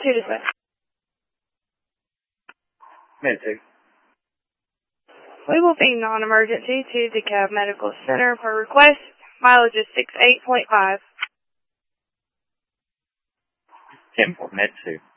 2 dispatch. Med 2. We will be non-emergency to DeKalb Medical Center per request. Mileage is 68.5. 10 for Med 2.